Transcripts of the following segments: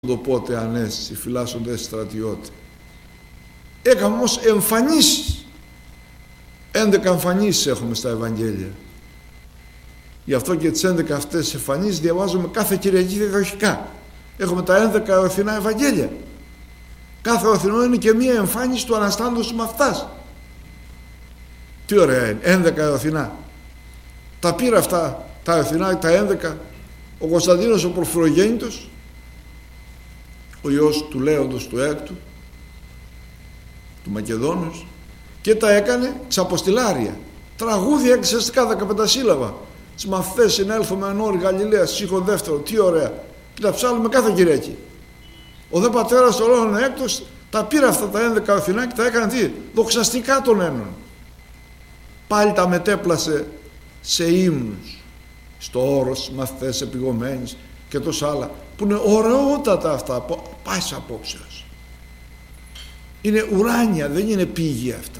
το πότε ανέστη, φυλάσσονται στρατιώτη. Έκαμε όμως εμφανίσεις. 11 εμφανίσεις έχουμε στα Ευαγγέλια. Γι' αυτό και τις 11 αυτές εμφανίσεις διαβάζουμε κάθε Κυριακή διαδοχικά. Έχουμε τα 11 οθινά Ευαγγέλια. Κάθε οθινό είναι και μία εμφάνιση του Αναστάντος με αυτάς. Τι ωραία είναι, 11 οθινά. Τα πήρα αυτά, τα οθινά, τα 11, ο Κωνσταντίνος ο Πορφυρογέννητος, ο ιός του Λέοντος του Έκτου, του Μακεδόνος, και τα έκανε ξαποστηλάρια. Τραγούδια εξαιρετικά 15 σύλλαβα. Τις μαθητές συνέλθουμε εν όρη Γαλιλαίας, στίχο δεύτερο, τι ωραία. Και τα ψάλουμε κάθε Κυριακή. Ο δε πατέρας του Λόγων Έκτος τα πήρε αυτά τα 11 οθινά και τα έκανε τι, δοξαστικά των ένων. Πάλι τα μετέπλασε σε ύμνους, στο όρος, μαθητές επιγωμένης και τόσα άλλα, που είναι ωραιότατα αυτά, πάσης απόψεως. Είναι ουράνια, δεν είναι πήγη αυτά.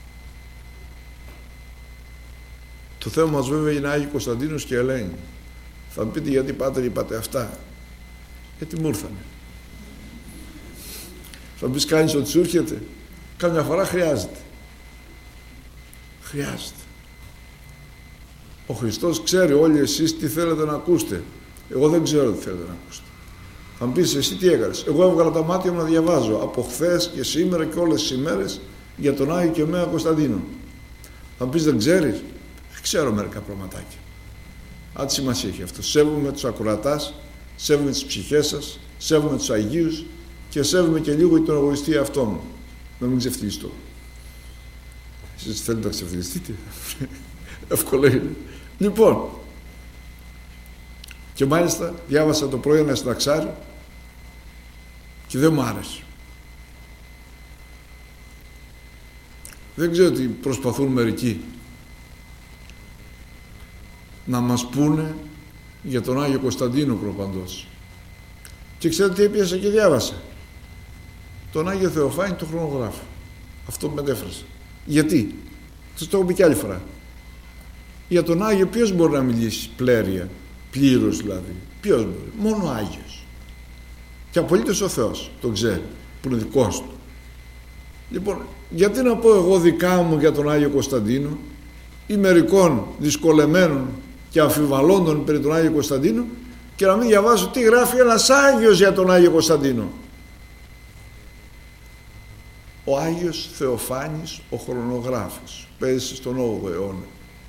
Το θέμα μας βέβαια είναι Άγιοι Κωνσταντίνος και Ελένη. Θα μου πείτε γιατί πάτερ είπατε αυτά. Γιατί μου ήρθανε. Θα μου πεις κάνεις ότι σου έρχεται. Κάμια φορά χρειάζεται. Χρειάζεται. Ο Χριστός ξέρει όλοι εσείς τι θέλετε να ακούσετε. Εγώ δεν ξέρω τι θέλετε να ακούσετε. Θα μου πεις εσύ τι έκανες. Εγώ έβγαλα τα μάτια μου να διαβάζω από χθες και σήμερα και όλες τις ημέρες για τον Άγιο και Μέα Κωνσταντίνο. Θα μου πεις δεν ξέρεις. Ξέρω μερικά πραγματάκια. Άντε σημασία έχει αυτό. Σέβομαι τους ακροατάς, σέβομαι τις ψυχές σας, σέβομαι τους Αγίους και σέβομαι και λίγο τον εγωιστή εαυτό μου. Να μην ξεφτυλιστώ. Εσείς θέλετε να ξεφτυλιστείτε. Εύκολο είναι. Λοιπόν, και μάλιστα διάβασα το πρωί ένα συνταξάρι και δεν μου άρεσε. Δεν ξέρω τι προσπαθούν μερικοί να μας πούνε για τον Άγιο Κωνσταντίνο προπαντός. Και ξέρετε τι έπιασα και διάβασα. Τον Άγιο Θεοφάνη τον χρονογράφο. Αυτό με μετέφρασε. Γιατί? Σας το έχω πει κι άλλη φορά. Για τον Άγιο ποιος μπορεί να μιλήσει πλέρια, πλήρως δηλαδή? Ποιος μπορεί? Μόνο ο Άγιος. Και απολύτως ο Θεός τον ξέρει, που είναι δικός του. Λοιπόν, γιατί να πω εγώ δικά μου για τον Άγιο Κωνσταντίνο ή μερικών δυσκολεμένων και αμφιβαλώντων περί τον Άγιο Κωνσταντίνο και να μην διαβάσω τι γράφει ένας Άγιος για τον Άγιο Κωνσταντίνο. Ο Άγιος Θεοφάνης ο χρονογράφος πέσε στον 8ο αιώνα,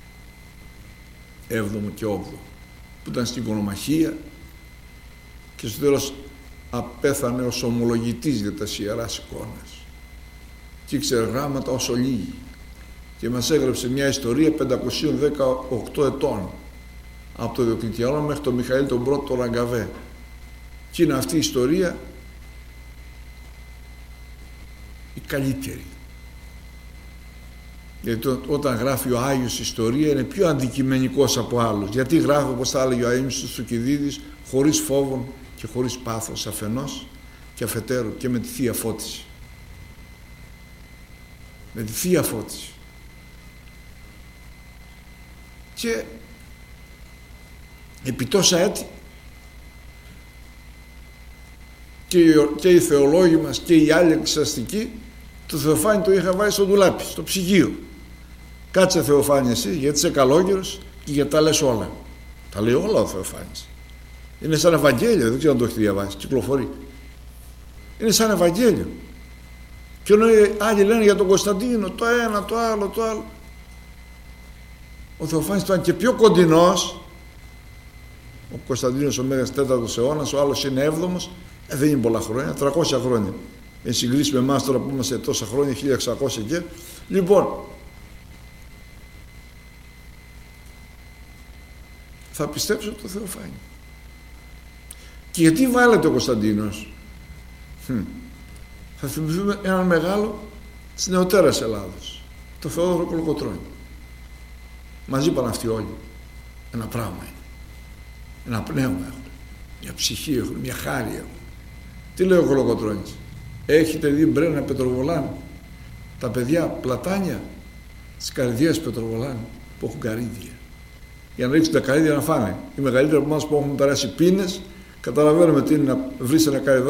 7ο και 8ο, που ήταν στην οικονομαχία και στο τέλος απέθανε ως ομολογητής για τα Ιεράς Εικόνας και ήξερε γράμματα όσο λίγοι και μας έγραψε μια ιστορία 518 ετών από το Διοκλητιανό μέχρι τον Μιχαήλ τον πρώτο τον Ραγκαβέ, και είναι αυτή η ιστορία η καλύτερη, γιατί όταν γράφει ο Άγιος ιστορία είναι πιο αντικειμενικός από άλλους, γιατί γράφει, όπως θα έλεγε ο Αείμνηστος Θουκυδίδης, χωρίς φόβον και χωρίς πάθος αφενός και αφετέρου και με τη Θεία Φώτιση, με τη Θεία Φώτιση. Και επί τόσα έτη και οι θεολόγοι μας και οι άλλοι εξαστικοί το Θεοφάνη το είχα βάλει στο ντουλάπι, στο ψυγείο. Κάτσε Θεοφάνη εσύ, γιατί είσαι καλόγερος και γιατί τα λες όλα. Τα λέει όλα ο Θεοφάνης. Είναι σαν Ευαγγέλιο, δεν ξέρω αν το έχετε διαβάσει, κυκλοφορεί. Είναι σαν Ευαγγέλιο. Και ενώ οι άλλοι λένε για τον Κωνσταντίνο το ένα, το άλλο, το άλλο. Ο Θεοφάνης ήταν και πιο κοντινός. Ο Κωνσταντίνος ο Μέγας 4ος αιώνας, ο άλλος είναι 7ος, δεν είναι πολλά χρόνια, 300 χρόνια. Εν συγκρίση με εμάς τώρα που είμαστε τόσα χρόνια, 1600 και. Λοιπόν, θα πιστέψω το Θεοφάνη. Και γιατί βάλετε ο Κωνσταντίνος? Θα θυμηθούμε έναν μεγάλο της νεωτέρας Ελλάδος, το Θεόδωρο Κολοκοτρώνη. Μας είπαν αυτοί όλοι, ένα πράγμα είναι. Ένα πνεύμα έχουν, μια ψυχή έχουν, μια χάρη έχουν. Τι λέει ο Κολοκοτρώνης? Έχετε δει μπρένα πετροβολάνη? Τα παιδιά πλατάνια τις καρδιές πετροβολάνη που έχουν καρύδια. Για να ρίξουν τα καρύδια να φάνε. Οι μεγαλύτεροι από εμάς που έχουν περάσει πίνες Καταλαβαίνουμε τι είναι να βρεις ένα